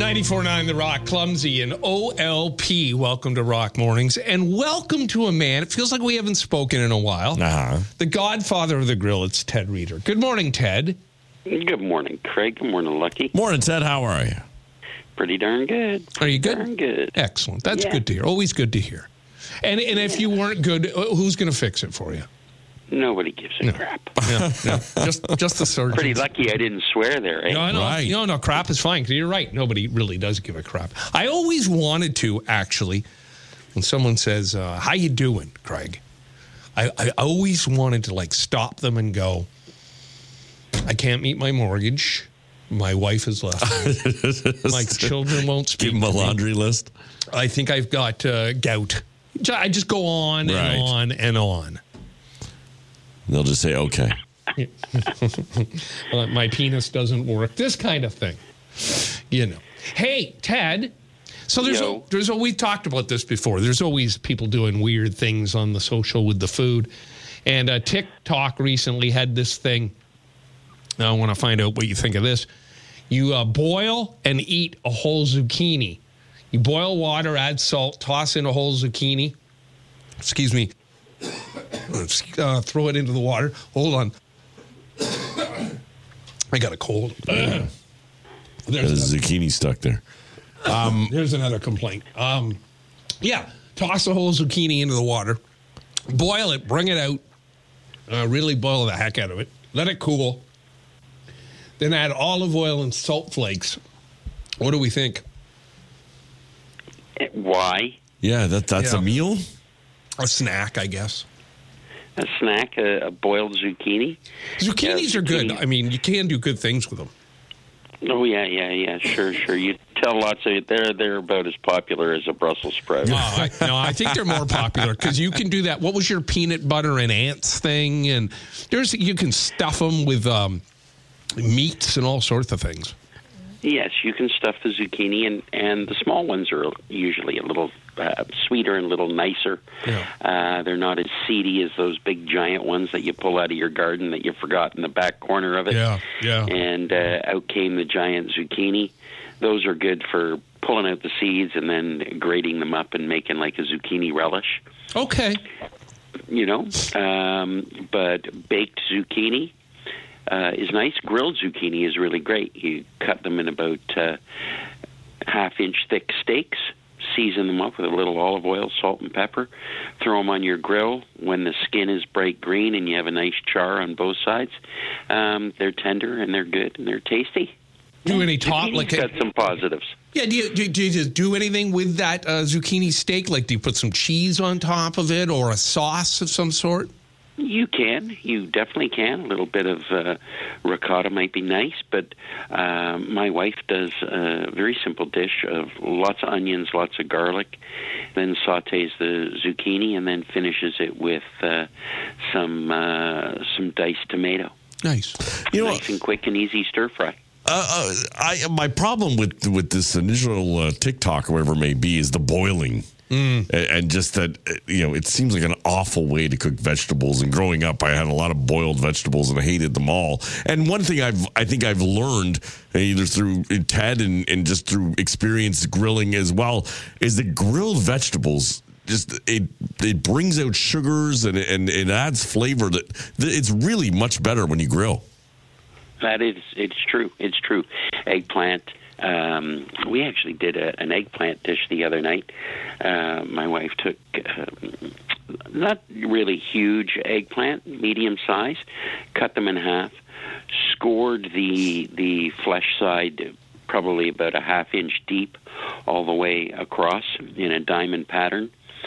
94.9 The Rock, Clumsy, and OLP. Welcome to Rock Mornings, and welcome to a man. It feels like we haven't spoken in a while. The godfather of the grill, it's Ted Reader. Good morning, Ted. Good morning, Craig. Good morning, Lucky. Morning, Ted. How are you? Pretty darn good. Are you good? Darn good. Excellent. That's good to hear. Always good to hear. And if you weren't good, who's going to fix it for you? Nobody gives a crap. No. Just the surgeon. Pretty lucky I didn't swear there, eh? No, I know. Right. No, crap is fine. Because you're right. Nobody really does give a crap. I always wanted to, actually, when someone says, how you doing, Craig? I always wanted to, stop them and go, I can't meet my mortgage. My wife has left me. My children won't speak. Give them a laundry list. I think I've got gout. I just go on and on and on. They'll just say, okay. My penis doesn't work. This kind of thing. Hey, Ted. So we've talked about this before. There's always people doing weird things on the social with the food. And TikTok recently had this thing. Now I want to find out what you think of this. You boil and eat a whole zucchini. You boil water, add salt, toss in a whole zucchini. Excuse me. Throw it into the water. Hold on. I got a cold. There's a zucchini stuck there. There's another complaint. Toss the whole zucchini into the water. Boil it. Bring it out. Really boil the heck out of it. Let it cool. Then add olive oil and salt flakes. What do we think? Why? Yeah, that's a meal? A snack, I guess. A snack, a boiled zucchini? Zucchinis are good. I mean, you can do good things with them. Oh, yeah. Sure. You tell lots of it. They're about as popular as a Brussels sprout. I think they're more popular because you can do that. What was your peanut butter and ants thing? And you can stuff them with meats and all sorts of things. Yes, you can stuff the zucchini, and the small ones are usually a little sweeter and a little nicer. Yeah. They're not as seedy as those big giant ones that you pull out of your garden that you forgot in the back corner of it. Yeah. And out came the giant zucchini. Those are good for pulling out the seeds and then grating them up and making like a zucchini relish. Okay. But baked zucchini is nice. Grilled zucchini is really great. You cut them in about half-inch thick steaks, season them up with a little olive oil, salt, and pepper, throw them on your grill. When the skin is bright green and you have a nice char on both sides, they're tender and they're good and they're tasty. Do any got some positives. Yeah, do you just do anything with that zucchini steak? Like, do you put some cheese on top of it or a sauce of some sort? You can. You definitely can. A little bit of ricotta might be nice, but my wife does a very simple dish of lots of onions, lots of garlic, then sautés the zucchini, and then finishes it with some diced tomato. Nice. Nice and quick and easy stir fry. My problem with this initial TikTok or whatever it may be is the boiling. And just that, it seems like an awful way to cook vegetables. And growing up, I had a lot of boiled vegetables and I hated them all. And one thing I think I've learned, either through Ted and just through experience grilling as well, is that grilled vegetables, just it brings out sugars and it adds flavor that it's really much better when you grill. It's true. It's true. Eggplant. We actually did an eggplant dish the other night. My wife took not really huge eggplant, medium size, cut them in half, scored the flesh side probably about a half-inch deep all the way across in a diamond pattern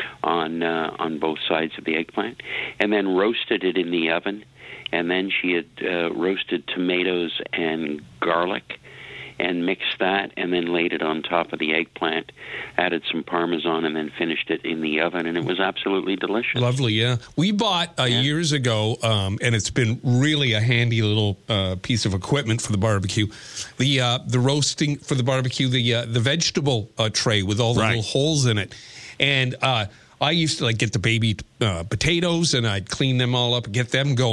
on both sides of the eggplant, and then roasted it in the oven. And then she had roasted tomatoes and garlic and mixed that and then laid it on top of the eggplant, added some Parmesan, and then finished it in the oven, and it was absolutely delicious. Lovely, yeah. We bought years ago, and it's been really a handy little piece of equipment for the barbecue, the roasting for the barbecue, the vegetable tray with all the little holes in it. And I used to get the baby potatoes, and I'd clean them all up, get them going.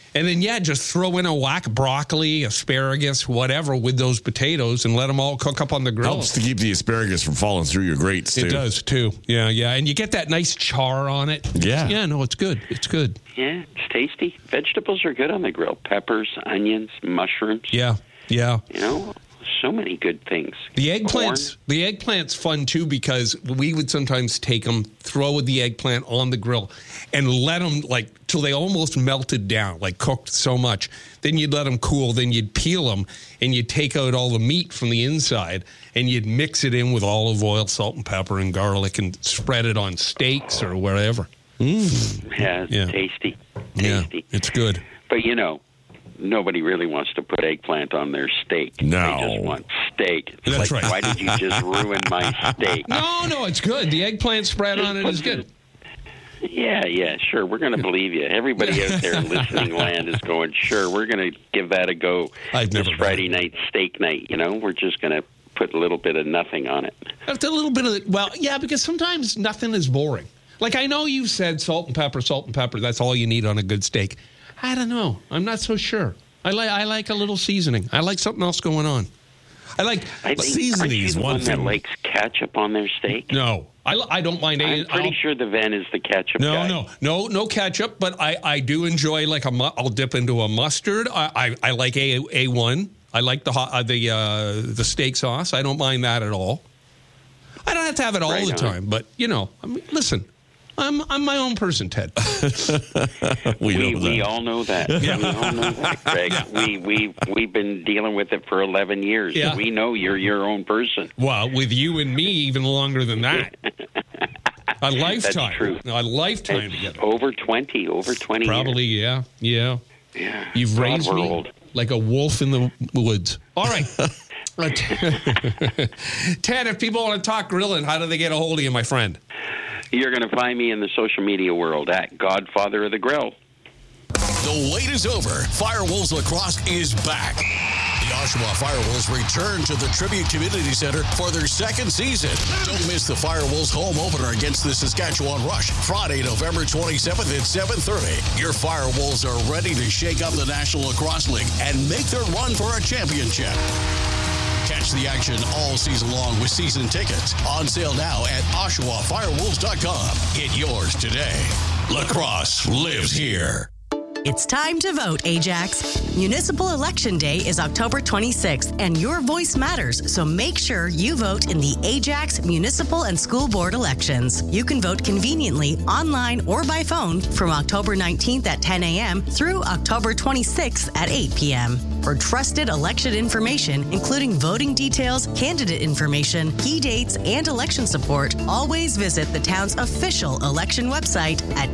And then, just throw in a whack broccoli, asparagus, whatever, with those potatoes and let them all cook up on the grill. Helps to keep the asparagus from falling through your grates, too. It does, too. Yeah. And you get that nice char on it. Yeah. No, it's good. It's good. Yeah, it's tasty. Vegetables are good on the grill. Peppers, onions, mushrooms. Yeah. So many good things. The eggplant's fun too, because we would sometimes take them, throw the eggplant on the grill, and let them till they almost melted down, cooked so much. Then you'd let them cool. Then you'd peel them, and you'd take out all the meat from the inside, and you'd mix it in with olive oil, salt and pepper, and garlic, and spread it on steaks or wherever. Yeah, it's tasty. Yeah, it's good. But nobody really wants to put eggplant on their steak. No. They just want steak. That's right. Why did you just ruin my steak? No, it's good. The eggplant spread on it is good. Yeah, sure. We're going to believe you. Everybody out there in listening land is going, sure, we're going to give that a go. This Friday night steak night, we're just going to put a little bit of nothing on it. A little bit of because sometimes nothing is boring. I know you've said salt and pepper, that's all you need on a good steak. I don't know. I'm not so sure. I like a little seasoning. I like something else going on. I think seasoning is one thing. That likes ketchup on their steak? No. I don't mind. I'm pretty sure the Ven is the ketchup guy. No ketchup, but I do enjoy I'll dip into a mustard. I like A1. I like the steak sauce. I don't mind that at all. I don't have to have it all the time, but listen. I'm my own person, Ted. We all know that. Yeah. We all know that, Greg. Yeah. We've been dealing with it for 11 years. Yeah. We know you're your own person. Well, with you and me, even longer than that. A lifetime. That's true. A lifetime together. Over 20 Probably, years. Yeah. You've raised me old. Like a wolf in the woods. All right. Ted, if people want to talk grilling, how do they get a hold of you, my friend? You're going to find me in the social media world at Godfather of the Grill. The wait is over. Firewolves Lacrosse is back. The Oshawa Firewolves return to the Tribute Community Center for their second season. Don't miss the Firewolves home opener against the Saskatchewan Rush, Friday, November 27th at 7:30. Your Firewolves are ready to shake up the National Lacrosse League and make their run for a championship. Catch the action all season long with season tickets. On sale now at OshawaFirewolves.com. Get yours today. Lacrosse lives here. It's time to vote, Ajax. Municipal Election Day is October 26th, and your voice matters, so make sure you vote in the Ajax Municipal and School Board elections. You can vote conveniently online or by phone from October 19th at 10 a.m. through October 26th at 8 p.m. For trusted election information, including voting details, candidate information, key dates, and election support, always visit the town's official election website at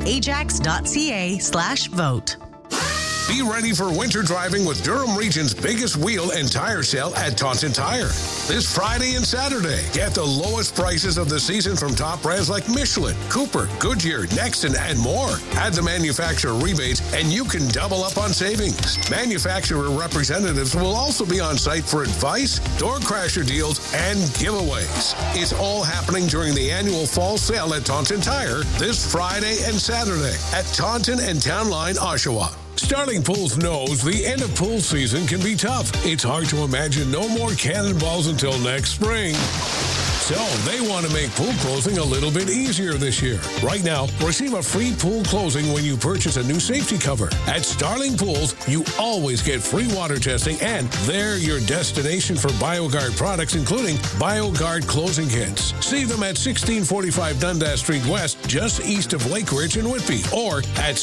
ajax.ca/vote. Be ready for winter driving with Durham Region's biggest wheel and tire sale at Taunton Tire. This Friday and Saturday, get the lowest prices of the season from top brands like Michelin, Cooper, Goodyear, Nexen, and more. Add the manufacturer rebates and you can double up on savings. Manufacturer representatives will also be on site for advice, door crasher deals, and giveaways. It's all happening during the annual fall sale at Taunton Tire this Friday and Saturday at Taunton and Town Line, Oshawa. Starling Pools knows the end of pool season can be tough. It's hard to imagine no more cannonballs until next spring. So they want to make pool closing a little bit easier this year. Right now, receive a free pool closing when you purchase a new safety cover. At Starling Pools, you always get free water testing, and they're your destination for BioGuard products, including BioGuard closing kits. See them at 1645 Dundas Street West, just east of Lake Ridge in Whitby, or at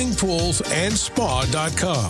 starlingpoolsandspa.com.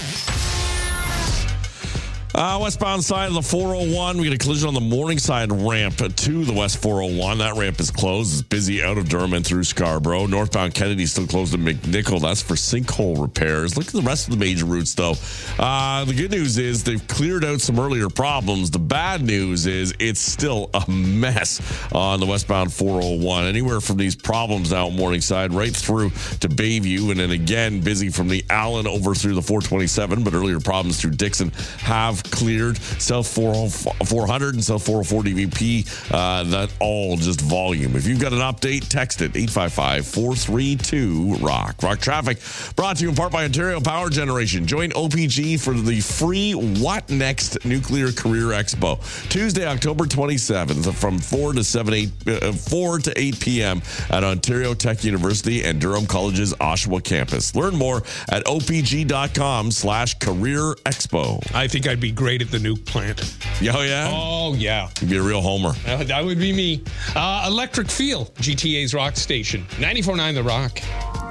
Westbound side of the 401. We get a collision on the Morningside ramp to the West 401. That ramp is closed. It's busy out of Durham and through Scarborough. Northbound Kennedy still closed at McNichol. That's for sinkhole repairs. Look at the rest of the major routes, though. The good news is they've cleared out some earlier problems. The bad news is it's still a mess on the westbound 401. Anywhere from these problems out Morningside right through to Bayview, and then again busy from the Allen over through the 427. But earlier problems through Dixon have cleared. South 400 and South 404 DVP. That all just volume. If you've got an update, text it 855-432-ROCK. Rock Traffic brought to you in part by Ontario Power Generation. Join OPG for the free What Next Nuclear Career Expo. Tuesday, October 27th from 4 to 8 p.m. at Ontario Tech University and Durham College's Oshawa campus. Learn more at opg.com/career expo. I think I'd be great at the nuke plant. Oh, yeah? Oh, yeah. You'd be a real homer. That would be me. Electric Feel, GTA's Rock Station. 94.9 The Rock.